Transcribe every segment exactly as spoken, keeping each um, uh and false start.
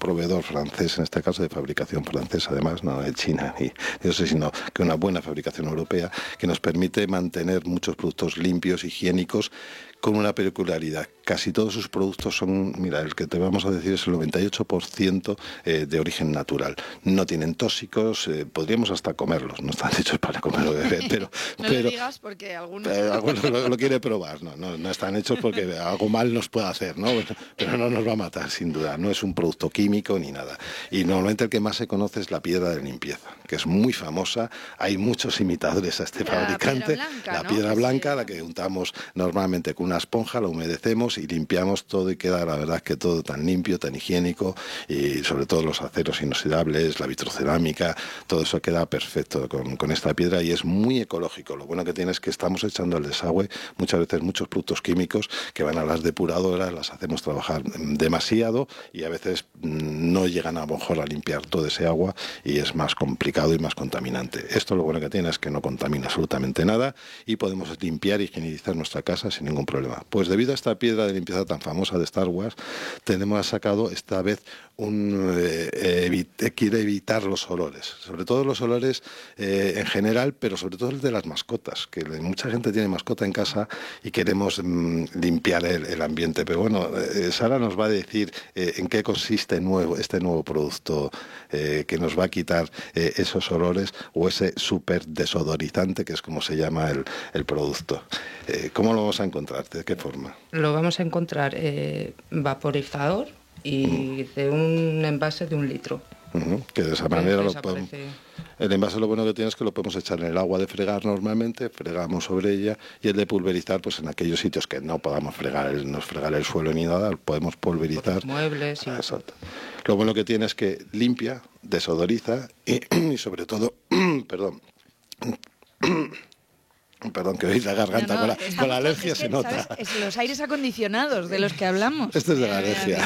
proveedor francés, en este caso de fabricación francesa, además, no de China ni de eso, sino que una buena fabricación europea que nos permite mantener muchos productos limpios, higiénicos, con una peculiaridad. Casi todos sus productos son, mira, el que te vamos a decir es el noventa y ocho por ciento eh, de origen natural. No tienen tóxicos, eh, podríamos hasta comerlos, no están hechos para comer o beber, pero... no pero, lo digas porque alguno... Eh, alguno lo, lo quiere probar, no, no, no están hechos porque algo mal nos puede hacer, ¿no? Pero no nos va a matar, sin duda. No es un producto químico ni nada. Y normalmente el que más se conoce es la piedra de limpieza, que es muy famosa. Hay muchos imitadores a este la fabricante. Piedra blanca, la ¿no? piedra Que blanca, sí. la que untamos normalmente con una esponja, la humedecemos y limpiamos todo y queda, la verdad, que todo tan limpio, tan higiénico, y sobre todo los aceros inoxidables, la vitrocerámica, todo eso queda perfecto con, con esta piedra y es muy ecológico. Lo bueno que tiene es que estamos echando al desagüe muchas veces muchos productos químicos que van a las depuradoras, las hacemos trabajar demasiado y a veces no llegan a lo mejor a limpiar todo ese agua y es más complicado y más contaminante. Esto lo bueno que tiene es que no contamina absolutamente nada y podemos limpiar y higienizar nuestra casa sin ningún problema. Pues debido a esta piedra de limpieza tan famosa de Star Wars, tenemos sacado esta vez un eh, evit- quiere evitar los olores, sobre todo los olores eh, en general, pero sobre todo el de las mascotas, que mucha gente tiene mascota en casa y queremos mm, limpiar el, el ambiente. Pero bueno, eh, Sara nos va a decir eh, en qué consiste nuevo, este nuevo producto eh, que nos va a quitar eh, esos olores o ese súper desodorizante, que es como se llama el, el producto. Eh, ¿Cómo lo vamos a encontrar? ¿De qué forma? Lo vamos a encontrar eh, vaporizador y mm. de un envase de un litro. Uh-huh. Que de esa manera lo podemos... El envase lo bueno que tiene es que lo podemos echar en el agua de fregar normalmente, fregamos sobre ella, y el de pulverizar, pues en aquellos sitios que no podamos fregar el, no fregar el suelo ni nada, podemos pulverizar. Los muebles. Y... Ah, exacto. Lo bueno que tiene es que limpia, desodoriza y, y sobre todo, perdón, Perdón, que veis la garganta, no, no, con, la, con la alergia es que, se nota. ¿sabes? Es los aires acondicionados de los que hablamos. Esto es de la alergia.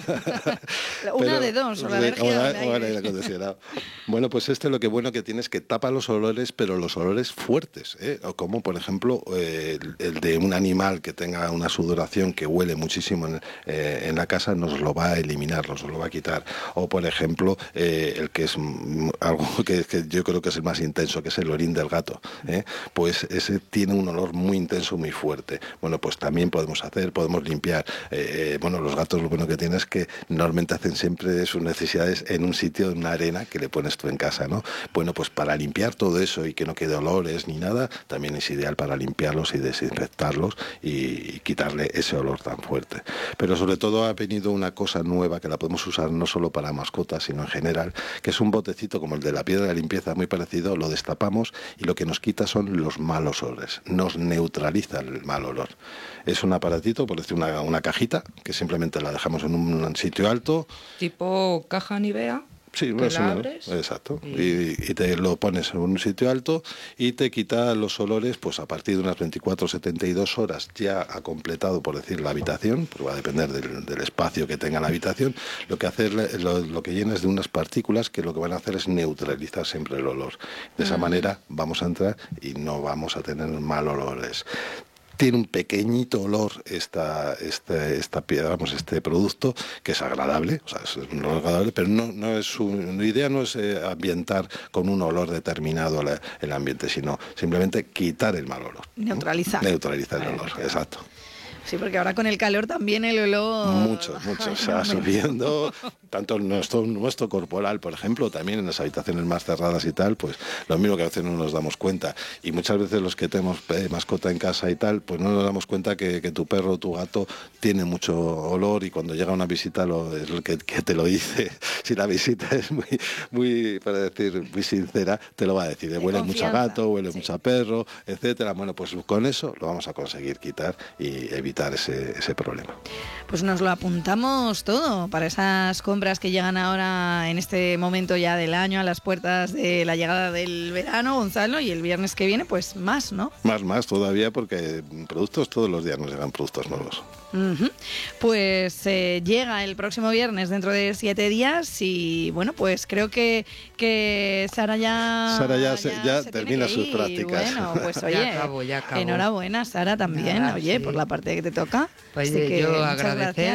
Eh, Una Pero, de dos, o la alergia o la, o el aire acondicionado. Bueno, pues este lo que bueno que tiene es que tapa los olores, pero los olores fuertes, ¿eh? O como por ejemplo eh, el, el de un animal que tenga una sudoración que huele muchísimo en, eh, en la casa, nos lo va a eliminar, nos lo va a quitar. O por ejemplo, eh, el que es mm, algo que, que yo creo que es el más intenso, que es el orín del gato, ¿eh? Pues ese tiene un olor muy intenso, muy fuerte. Bueno, pues también podemos hacer, podemos limpiar. Eh, bueno, los gatos lo bueno que tienen es que normalmente hacen siempre sus necesidades en un sitio, en una arena que le pones tú en casa, ¿no? Bueno, pues para limpiar todo eso y que no quede olores ni nada, también es ideal para limpiarlos y desinfectarlos y, y quitarle ese olor tan fuerte. Pero sobre todo ha venido una cosa nueva que la podemos usar no solo para mascotas, sino en general, que es un botecito como el de la piedra de limpieza, muy parecido, lo destapamos y lo que nos quita son los malos olores, nos neutraliza el mal olor. Es un aparatito, por decir una, una cajita, que simplemente la dejamos en un, un sitio alto. Tipo caja Nivea. Sí, que la abres exacto. Y... Y, y te lo pones en un sitio alto y te quita los olores, pues a partir de unas veinticuatro, setenta y dos horas ya ha completado, por decir, la habitación, pues va a depender del, del espacio que tenga la habitación. Lo que hace, lo, lo que llena es de unas partículas que lo que van a hacer es neutralizar siempre el olor. De esa uh-huh. manera vamos a entrar y no vamos a tener mal olores. Tiene un pequeñito olor esta, esta, esta piedra, vamos, este producto, que es agradable, o sea, es un olor agradable, pero no, no es su la idea no es eh, ambientar con un olor determinado la, el ambiente, sino simplemente quitar el mal olor. Neutralizar. Neutralizar el olor, exacto. Sí, porque ahora con el calor también el olor... Mucho, mucho. Se va subiendo, tanto nuestro, nuestro corporal, por ejemplo, también en las habitaciones más cerradas y tal, pues lo mismo que a veces no nos damos cuenta. Y muchas veces los que tenemos eh, mascota en casa y tal, pues no nos damos cuenta que, que tu perro o tu gato tiene mucho olor y cuando llega una visita lo, es el que, que te lo dice. Si la visita es muy, muy, para decir, muy sincera, te lo va a decir. Huele mucho a gato, huele sí. mucho a perro, etcétera. Bueno, pues con eso lo vamos a conseguir quitar y evitar Ese, ese problema. Pues nos lo apuntamos todo para esas compras que llegan ahora en este momento ya del año, a las puertas de la llegada del verano, Gonzalo, y el viernes que viene pues más, ¿no? Más, más todavía, porque productos todos los días nos llegan productos nuevos. Uh-huh. Pues eh, llega el próximo viernes dentro de siete días y bueno, pues creo que, que Sara ya Sara ya, se, ya, ya se termina sus ir. prácticas. Bueno, pues oye, ya acabo, ya acabo. enhorabuena Sara también, Nada, oye, sí. por la parte que te toca. Oye, Así que yo muchas agradecer gracias.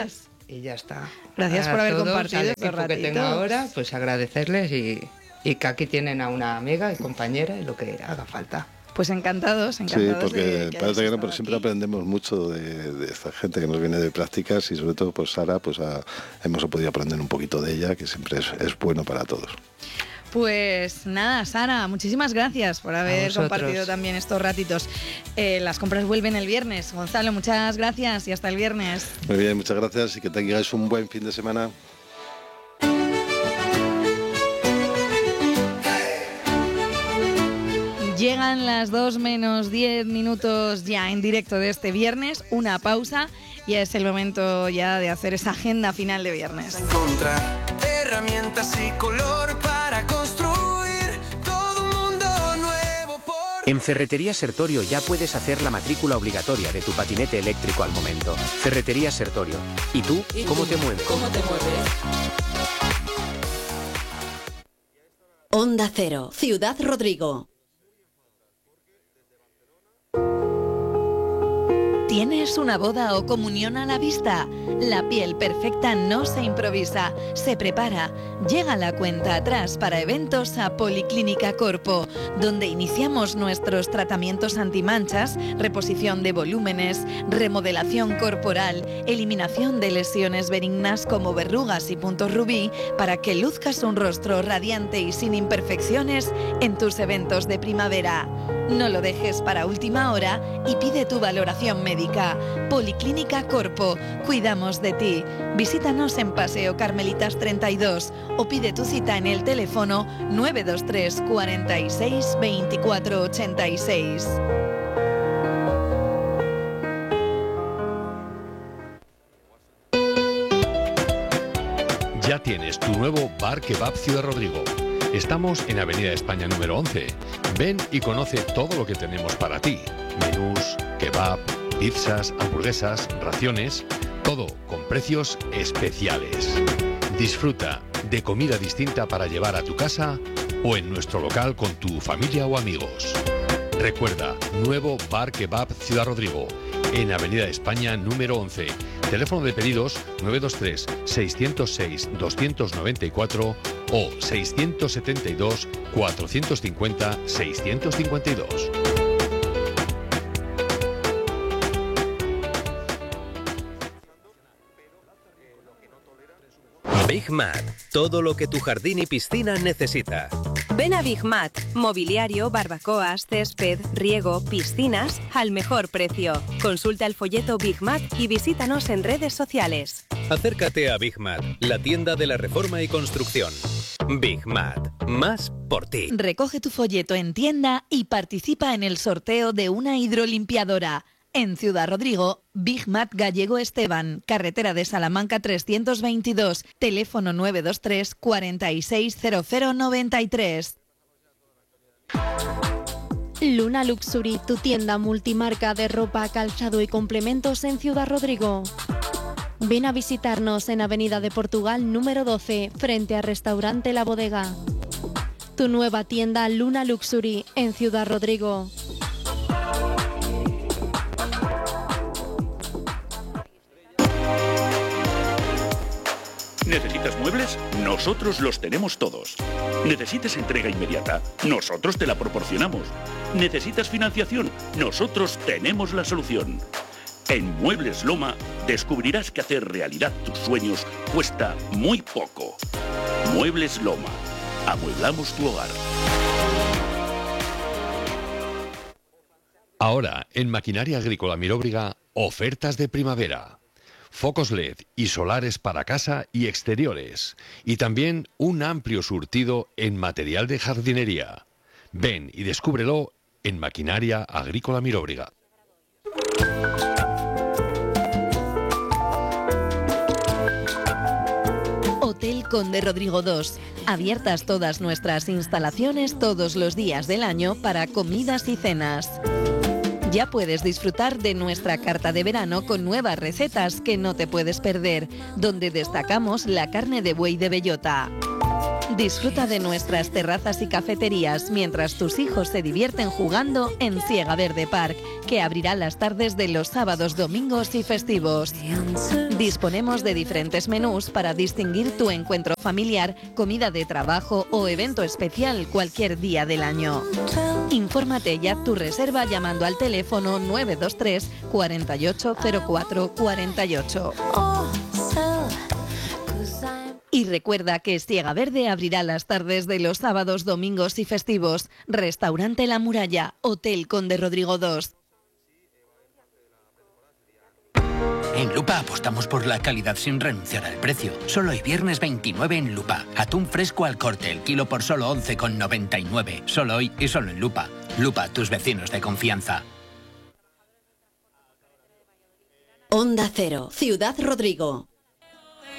y ya está. Gracias a por haber todos, compartido al estos equipo que tengo ratitos. ahora, pues agradecerles y, y que aquí tienen a una amiga y compañera y lo que haga falta. Pues encantados, encantados. Sí, porque de que parece hayas que no, pero estado siempre aquí. aprendemos mucho de, de esta gente que nos viene de prácticas y sobre todo, pues Sara, pues ha- hemos podido aprender un poquito de ella, que siempre es, es bueno para todos. Pues nada, Sara, muchísimas gracias por haber vosotros. compartido también estos ratitos. Eh, las compras vuelven el viernes. Gonzalo, muchas gracias y hasta el viernes. Muy bien, muchas gracias y que tengáis un buen fin de semana. Llegan las dos menos diez minutos ya en directo de este viernes, una pausa y es el momento ya de hacer esa agenda final de viernes. Encontrar herramientas y color para construir todo un mundo nuevo por... En Ferretería Sertorio ya puedes hacer la matrícula obligatoria de tu patinete eléctrico al momento. Ferretería Sertorio. ¿Y tú? ¿Cómo te mueves? ¿Cómo te mueves? Onda Cero, Ciudad Rodrigo. ¿Tienes una boda o comunión a la vista? La piel perfecta no se improvisa, se prepara. Llega la cuenta atrás para eventos a Policlínica Corpo, donde iniciamos nuestros tratamientos antimanchas, reposición de volúmenes, remodelación corporal, eliminación de lesiones benignas como verrugas y puntos rubí, para que luzcas un rostro radiante y sin imperfecciones en tus eventos de primavera. No lo dejes para última hora y pide tu valoración médica. Policlínica Corpo, cuidamos de ti. Visítanos en Paseo Carmelitas treinta y dos o pide tu cita en el teléfono nueve dos tres, cuarenta y seis, veinticuatro ochenta y seis. Ya tienes tu nuevo Bar Kebab Ciudad Rodrigo. Estamos en Avenida España número once. Ven y conoce todo lo que tenemos para ti. Menús, kebab, pizzas, hamburguesas, raciones, todo con precios especiales. Disfruta de comida distinta para llevar a tu casa o en nuestro local con tu familia o amigos. Recuerda, nuevo Bar Kebab Ciudad Rodrigo, en Avenida España número once. Teléfono de pedidos nueve dos tres, seis cero seis, dos nueve cuatro o seis siete dos, cuatro cinco cero, seis cinco dos. Big Mat, todo lo que tu jardín y piscina necesita. Ven a Big Mat, mobiliario, barbacoas, césped, riego, piscinas, al mejor precio. Consulta el folleto Big Mat y visítanos en redes sociales. Acércate a Big Mat, la tienda de la reforma y construcción. Big Mat, más por ti. Recoge tu folleto en tienda y participa en el sorteo de una hidrolimpiadora. En Ciudad Rodrigo, Big Mat Gallego Esteban, carretera de Salamanca trescientos veintidós, teléfono nueve dos tres, cuarenta y seis, cero cero noventa y tres. Luna Luxury, tu tienda multimarca de ropa, calzado y complementos en Ciudad Rodrigo. Ven a visitarnos en Avenida de Portugal número doce, frente al restaurante La Bodega. Tu nueva tienda Luna Luxury en Ciudad Rodrigo. ¿Necesitas muebles? Nosotros los tenemos todos. ¿Necesitas entrega inmediata? Nosotros te la proporcionamos. ¿Necesitas financiación? Nosotros tenemos la solución. En Muebles Loma descubrirás que hacer realidad tus sueños cuesta muy poco. Muebles Loma. Amueblamos tu hogar. Ahora, en Maquinaria Agrícola Miróbriga, ofertas de primavera. Focos L E D y solares para casa y exteriores. Y también un amplio surtido en material de jardinería. Ven y descúbrelo en Maquinaria Agrícola Miróbriga. Hotel Conde Rodrigo dos. Abiertas todas nuestras instalaciones todos los días del año para comidas y cenas. Ya puedes disfrutar de nuestra carta de verano con nuevas recetas que no te puedes perder, donde destacamos la carne de buey de bellota. Disfruta de nuestras terrazas y cafeterías mientras tus hijos se divierten jugando en Siega Verde Park, que abrirá las tardes de los sábados, domingos y festivos. Disponemos de diferentes menús para distinguir tu encuentro familiar, comida de trabajo o evento especial cualquier día del año. Infórmate y haz tu reserva llamando al teléfono nueve dos tres, cuarenta y ocho cero cuatro cuarenta y ocho. Y recuerda que Siega Verde abrirá las tardes de los sábados, domingos y festivos. Restaurante La Muralla, Hotel Conde Rodrigo dos. En Lupa apostamos por la calidad sin renunciar al precio. Solo hoy viernes veintinueve en Lupa. Atún fresco al corte, el kilo por solo once con noventa y nueve. Solo hoy y solo en Lupa. Lupa, tus vecinos de confianza. Onda Cero, Ciudad Rodrigo.